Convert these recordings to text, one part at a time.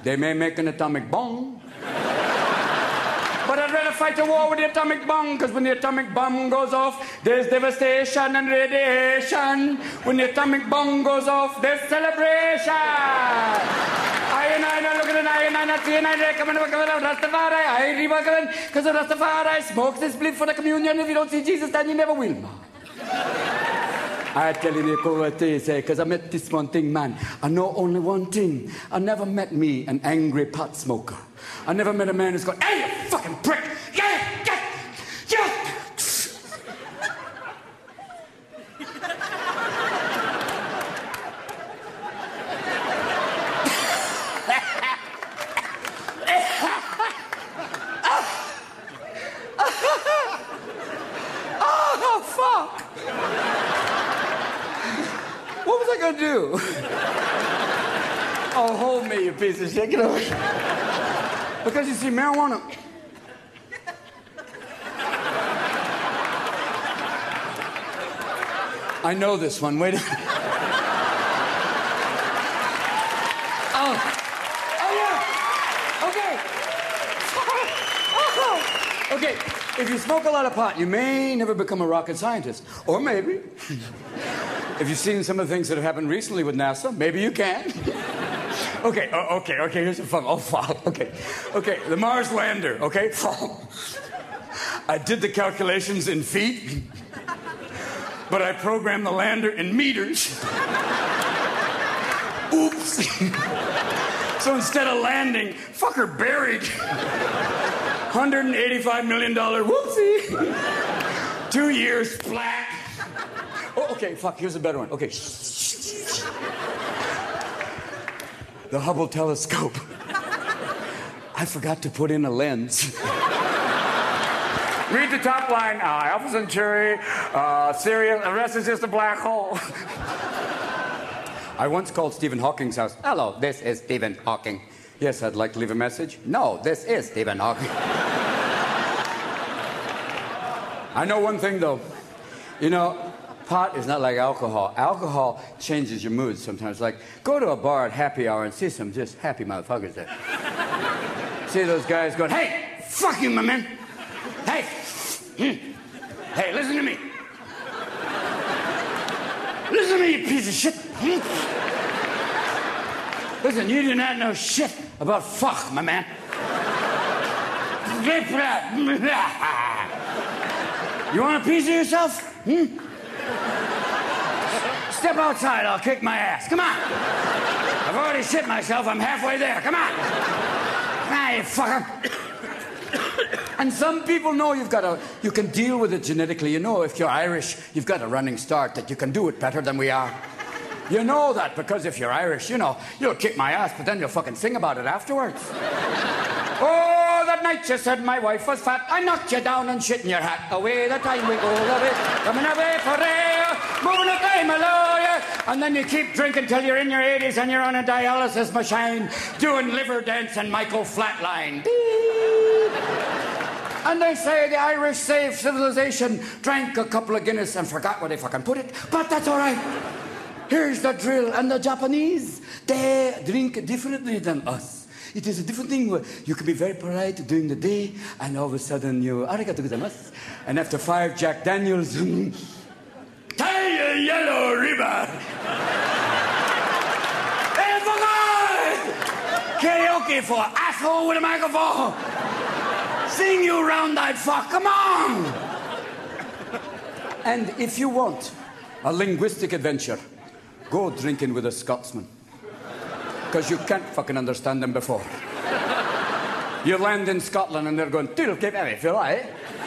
They may make an atomic bomb. But I'd rather fight a war with the atomic bomb, because when the atomic bomb goes off, there's devastation and radiation. When the atomic bomb goes off, there's celebration. I look at an I not see, and I recommend Rastafari. I recommend, because Rastafari smokes this spliff for the communion. If you don't see Jesus, then you never will, man. I tell you, because I met this one thing, man. I know only one thing. I never met me an angry pot smoker. I never met a man who's going, hey, you fucking prick! Yeah! Oh, fuck! What was I gonna do? Oh, hold me, you piece of shit. Get over here. Because you see, marijuana... I know this one. Wait a minute. Oh, yeah. Okay. Okay. If you smoke a lot of pot, you may never become a rocket scientist. Or maybe. If you've seen some of the things that have happened recently with NASA, maybe you can. Okay, here's the fun. Oh, fuck, okay, the Mars lander, okay? I did the calculations in feet, but I programmed the lander in meters. Oops. So instead of landing, fucker buried. $185 million, whoopsie. 2 years flat. Oh, okay, fuck, here's a better one. Okay. The Hubble telescope. I forgot to put in a lens. Read the top line. Alpha Centauri, Sirius, the rest is just a black hole. I once called Stephen Hawking's house. Hello, this is Stephen Hawking. Yes, I'd like to leave a message. No, this is Stephen Hawking. I know one thing, though. You know, pot is not like alcohol. Alcohol changes your mood sometimes. Like, go to a bar at happy hour and see some just happy motherfuckers there. See those guys going, hey, fuck you, my man. Hey, hey, listen to me. Listen to me, you piece of shit. Listen, you do not know shit about fuck, my man. You want a piece of yourself? Step outside, I'll kick my ass. Come on. I've already shit myself. I'm halfway there. Come on. Come on, you fucker. And some people know you can deal with it genetically. You know, if you're Irish, you've got a running start that you can do it better than we are. You know that because if you're Irish, you know, you'll kick my ass, but then you'll fucking sing about it afterwards. Oh, that night you said my wife was fat. I knocked you down and shit in your hat. Away the time we go, away, coming away for real, moving a time lawyer. And then you keep drinking till you're in your 80s and you're on a dialysis machine doing liver dance and Michael Flatline. And they say the Irish saved civilization, drank a couple of Guinness and forgot where they fucking put it. But that's all right. Here's the drill. And the Japanese, they drink differently than us. It is a different thing where you can be very polite during the day, and all of a sudden you, arigatou gozaimasu. And after 5 Jack Daniels, tie a yellow ribbon. Hey, fucker! Karaoke for asshole with a microphone. Sing, you round-eyed fuck, come on! And if you want a linguistic adventure, go drinking with a Scotsman. Because you can't fucking understand them before. You land in Scotland and they're going, "Till keep heavy, feel right?"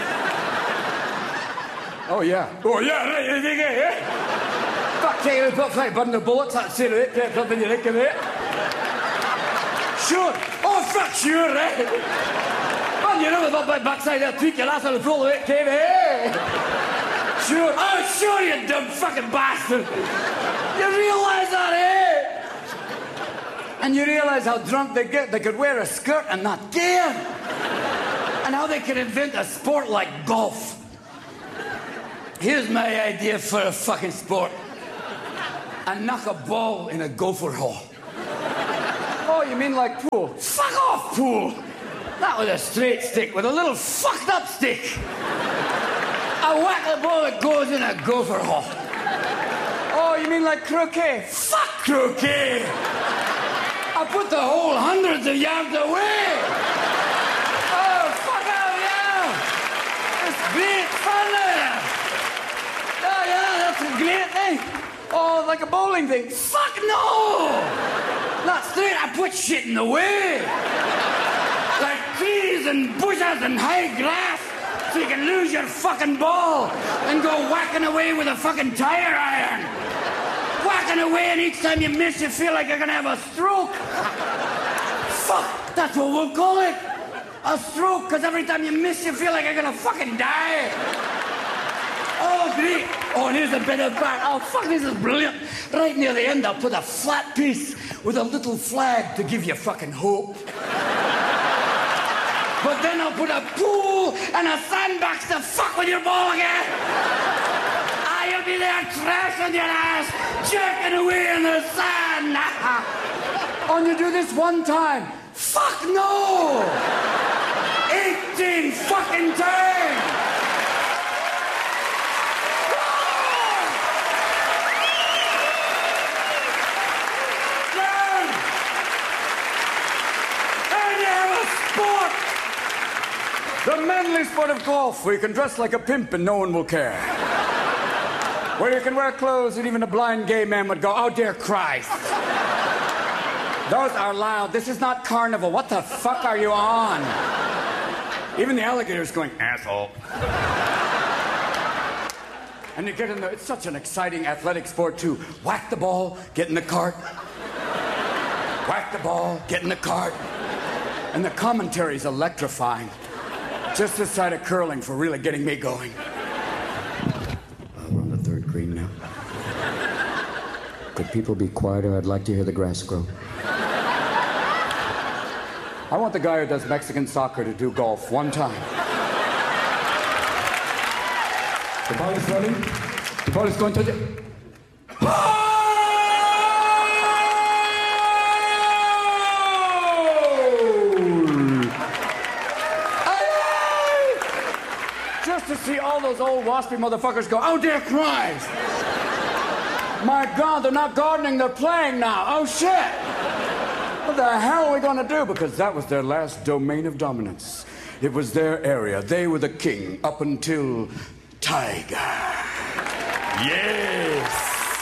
Oh, yeah. Oh, yeah, right, you think it, eh? Fuck you, we've got 5 burn the bullets, that's it, get something you think of it. Sure. Oh, fuck, sure, right? Man, you know about my backside there, tweak your ass on the floor of it, Kevin, eh? Sure. Oh, sure, you dumb fucking bastard. You realise that, eh? And you realise how drunk they get. They could wear a skirt and not care. And how they could invent a sport like golf. Here's my idea for a fucking sport. And knock a ball in a gopher hole. Oh, you mean like pool? Fuck off, pool! Not with a straight stick, with a little fucked up stick. I whack the ball that goes in a gopher hole. Oh, you mean like croquet? Fuck croquet! I put the whole hundreds of yards away. Oh, fuck out, yeah! It's great fun there. Oh, yeah, that's a great thing. Oh, like a bowling thing. Fuck no! Not straight, I put shit in the way. Like trees and bushes and high grass, so you can lose your fucking ball and go whacking away with a fucking tire iron. Whacking away, and each time you miss, you feel like you're gonna have a stroke. Fuck, that's what we'll call it. A stroke, because every time you miss, you feel like you're gonna fucking die. Oh, great. Oh, and here's a bit of back. Oh, fuck, this is brilliant. Right near the end, I'll put a flat piece with a little flag to give you fucking hope. But then I'll put a pool and a sandbox to fuck with your ball again. Ah, you'll be there trashing your ass, jerking away in the sand. Oh, and you do this one time. Fuck no! 18 fucking times! The manly sport of golf, where you can dress like a pimp and no one will care. Where you can wear clothes and even a blind gay man would go, oh, dear Christ. Those are loud. This is not carnival. What the fuck are you on? Even the alligator's going, asshole. And you get in there. It's such an exciting athletic sport, too. Whack the ball, get in the cart. Whack the ball, get in the cart. And the commentary's electrifying. Just this side of curling for really getting me going. We're on the third green now. Could people be quieter? I'd like to hear the grass grow. I want the guy who does Mexican soccer to do golf one time. The ball is rolling. The ball is going to the... Just to see all those old waspy motherfuckers go, oh, dear Christ. My God, they're not gardening, they're playing now. Oh, shit. What the hell are we going to do? Because that was their last domain of dominance. It was their area. They were the king up until Tiger. Yes.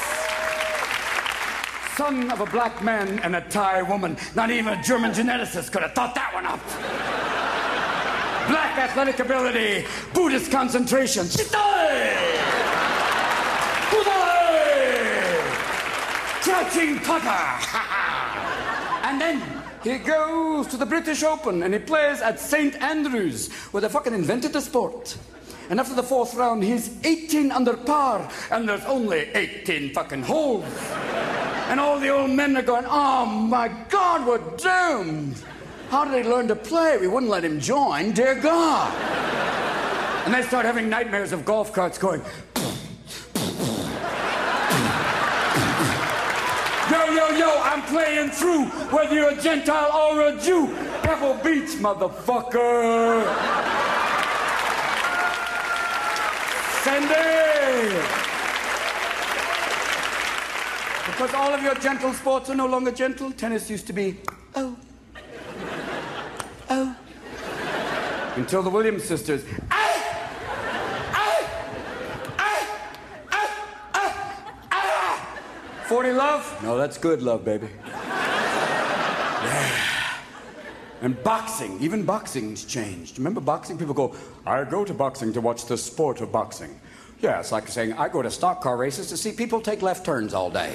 Son of a black man and a Thai woman. Not even a German geneticist could have thought that one up. Black athletic ability, Buddhist concentration. Crouching putter. And then he goes to the British Open and he plays at St. Andrews, where they fucking invented the sport. And after the fourth round, he's 18 under par, and there's only 18 fucking holes. And all the old men are going, oh my God, we're doomed. How did he learn to play? We wouldn't let him join, dear God. And they start having nightmares of golf carts going. Yo, I'm playing through, whether you're a Gentile or a Jew. Pebble Beach, motherfucker. Sandy. Because all of your gentle sports are no longer gentle. Tennis used to be, oh. Until the Williams sisters, 40 love? No, that's good love, baby. Yeah. And boxing, even boxing's changed. Remember boxing? People go, I go to boxing to watch the sport of boxing. Yeah, it's like saying, I go to stock car races to see people take left turns all day.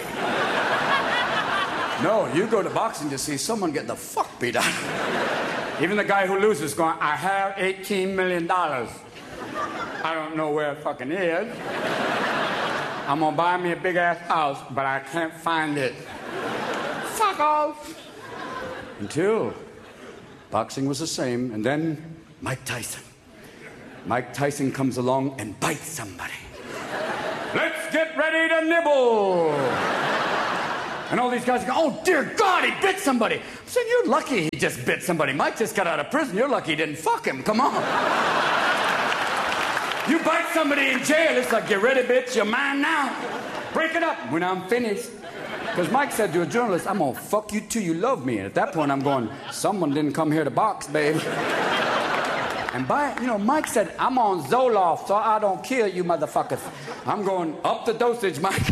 No, you go to boxing to see someone get the fuck beat out. Even the guy who loses going, I have $18 million. I don't know where it fucking is. I'm gonna buy me a big-ass house, but I can't find it. Fuck off. Until boxing was the same, and then Mike Tyson. Mike Tyson comes along and bites somebody. Let's get ready to nibble. And all these guys go, oh, dear God, he bit somebody. I'm saying, you're lucky he just bit somebody. Mike just got out of prison. You're lucky he didn't fuck him. Come on. You bite somebody in jail, it's like, get ready, bitch, you're mine now. Break it up when I'm finished. Because Mike said to a journalist, I'm going to fuck you till you love me. And at that point, I'm going, someone didn't come here to box, baby. And Mike said, I'm on Zoloft, so I don't kill you motherfuckers. I'm going up the dosage, Mike.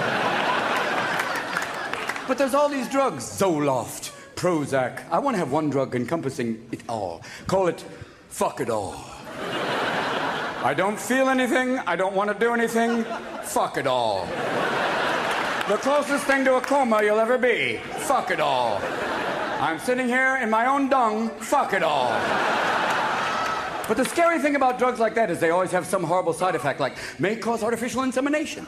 But there's all these drugs, Zoloft, Prozac. I want to have one drug encompassing it all. Call it fuck it all. I don't feel anything. I don't want to do anything. Fuck it all. The closest thing to a coma you'll ever be. Fuck it all. I'm sitting here in my own dung. Fuck it all. But the scary thing about drugs like that is they always have some horrible side effect, like may cause artificial insemination.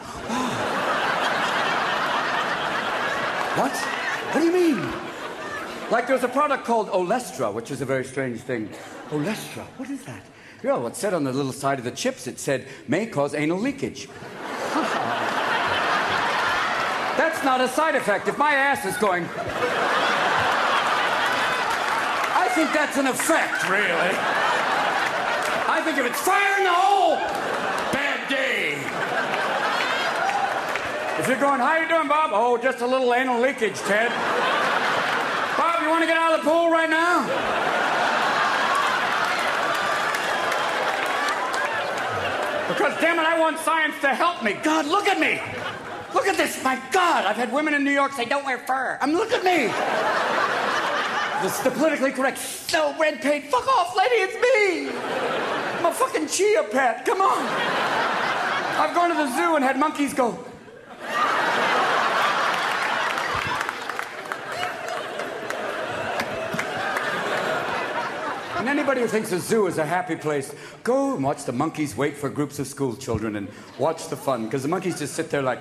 What? What do you mean? Like there's a product called Olestra, which is a very strange thing. Olestra, what is that? You know, what said on the little side of the chips, it said, may cause anal leakage. That's not a side effect. If my ass is going... I think that's an effect, really. I think if it's fire in the hole, bad day. If you're going, how you doing, Bob? Oh, just a little anal leakage, Ted. Bob, you want to get out of the pool right now? Because, damn it, I want science to help me. God, look at me. Look at this. My God, I've had women in New York say, don't wear fur. Look at me. This is the politically correct, no red paint. Fuck off, lady, it's me. I'm a fucking chia pet. Come on. I've gone to the zoo and had monkeys go. And anybody who thinks a zoo is a happy place, go and watch the monkeys wait for groups of school children and watch the fun, because the monkeys just sit there like,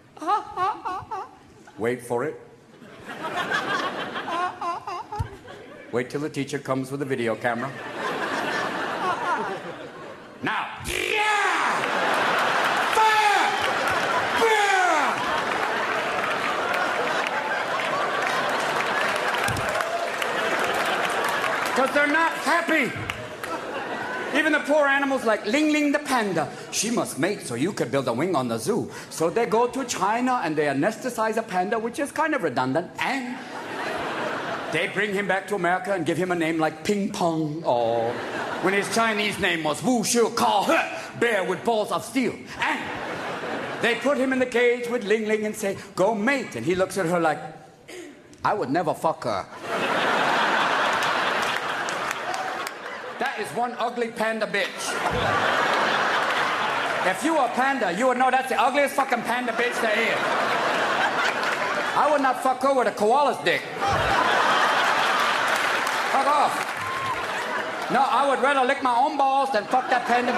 wait for it. Wait till the teacher comes with a video camera. Now, yeah! Fire! Fire! Because they're not happy. Even the poor animals like Ling Ling the panda. She must mate so you could build a wing on the zoo. So they go to China and they anesthetize a panda, which is kind of redundant. And they bring him back to America and give him a name like Ping Pong. Or when his Chinese name was Wu Shu Kao, bear with balls of steel. And they put him in the cage with Ling Ling and say, go mate. And he looks at her like, I would never fuck her. That is one ugly panda bitch. If you were a panda, you would know that's the ugliest fucking panda bitch there is. I would not fuck her with a koala's dick. Fuck off. No, I would rather lick my own balls than fuck that panda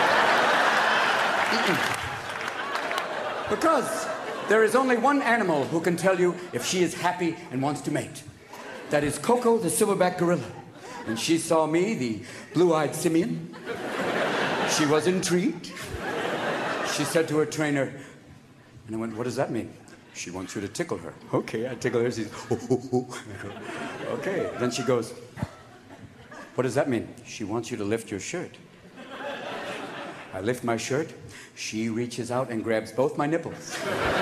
bitch. Because there is only one animal who can tell you if she is happy and wants to mate. That is Coco the silverback gorilla. And she saw me, the blue-eyed simian. She was intrigued. She said to her trainer, and I went, what does that mean? She wants you to tickle her. Okay, I tickle her. She's, okay. Then she goes, what does that mean? She wants you to lift your shirt. I lift my shirt. She reaches out and grabs both my nipples.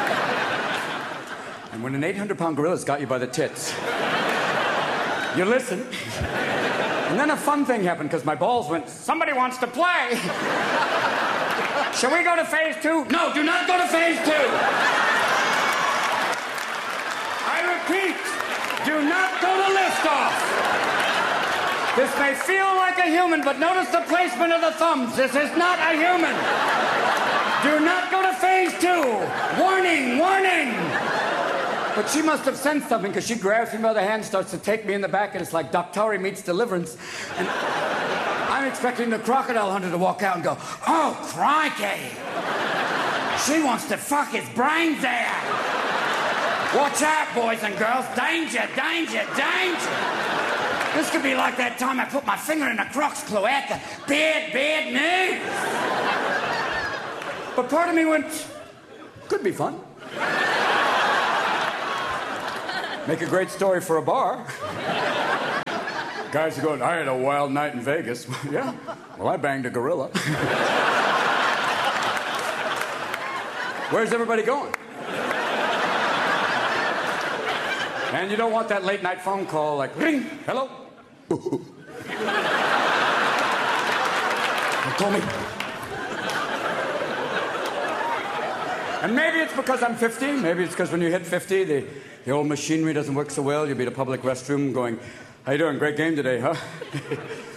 And when an 800-pound gorilla's got you by the tits, you listen. And then a fun thing happened because my balls went, somebody wants to play. Shall we go to phase 2? No, do not go to phase 2. I repeat, do not go to liftoff. This may feel like a human, but notice the placement of the thumbs. This is not a human. Do not go to phase 2. Warning, warning. But she must have sensed something because she grabs me by the hand, starts to take me in the back, and it's like Doctari meets Deliverance. And I'm expecting the crocodile hunter to walk out and go, oh, crikey. She wants to fuck his brains out. Watch out, boys and girls. Danger, danger, danger. This could be like that time I put my finger in a croc's cloaca. Bad, bad news. But part of me went, could be fun. Make a great story for a bar. Guys are going, I had a wild night in Vegas. Yeah? Well, I banged a gorilla. Where's everybody going? And you don't want that late night phone call like, ring, hello? Call me. And maybe it's because I'm 50. Maybe it's because when you hit 50, the old machinery doesn't work so well. You'll be at a public restroom going, how you doing? Great game today, huh?